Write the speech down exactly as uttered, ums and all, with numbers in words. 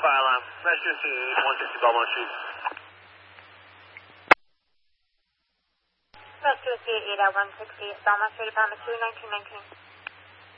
fire alarm. Emergency one sixty Belmont Street. Emergency eight at one sixty Belmont Street, apartment two, nineteen nineteen.